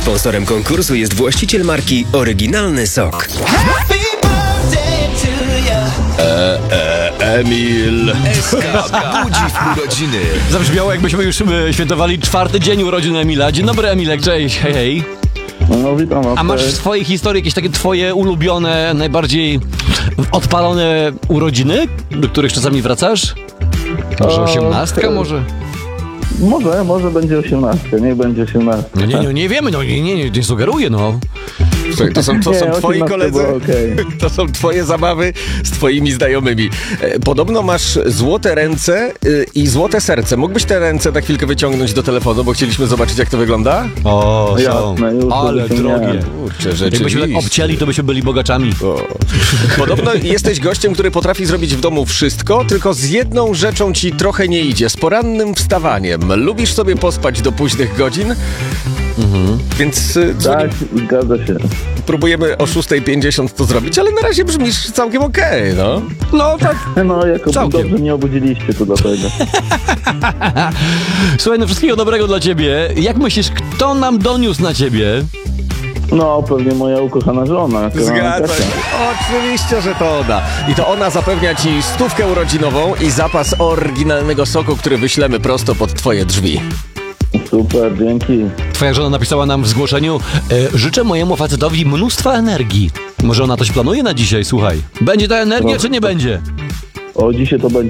Sponsorem konkursu jest właściciel marki Oryginalny Sok. Emil. SK budzi w urodziny. Zabrzmiało, jakbyśmy już świętowali 4. dzień urodzin Emila. Dzień dobry, Emilek, cześć, hej, hej. No witam was. A masz w swojej historii jakieś takie twoje ulubione, najbardziej odpalone urodziny, do których czasami wracasz? Może 18, może? Może będzie 18, niech będzie 18. No nie wiemy, nie sugeruję, no. Słuchaj, to są twoi 18 koledzy, było okej. to są twoje zabawy z twoimi znajomymi. Podobno masz złote ręce i złote serce. Mógłbyś te ręce na chwilkę wyciągnąć do telefonu, bo chcieliśmy zobaczyć, jak to wygląda? O, są. Jasne, już to Ale wyciągnąłem. drogie. Kurczę, Jakbyśmy tak obcięli, to byśmy byli bogaczami. Podobno jesteś gościem, który potrafi zrobić w domu wszystko, tylko z jedną rzeczą ci trochę nie idzie. Z porannym wstawaniem. Lubisz sobie pospać do późnych godzin? Więc Tak, zgadza się. próbujemy o 6:50 to zrobić, ale na razie brzmisz całkiem okej, no. No tak. No, jako Całkiem. dobrze mnie obudziliście tu do tego. Słuchaj, no wszystkiego dobrego dla ciebie. Jak myślisz, kto nam doniósł na ciebie? No, pewnie moja ukochana żona. Zgadza Kasia. się. Oczywiście, że to ona. I to ona zapewnia ci 100 urodzinową i zapas oryginalnego soku, który wyślemy prosto pod twoje drzwi. Super, dzięki. Twoja żona napisała nam w zgłoszeniu: życzę mojemu facetowi mnóstwa energii. Może ona coś planuje na dzisiaj, słuchaj. Będzie ta energia, czy nie będzie? O, dzisiaj to będzie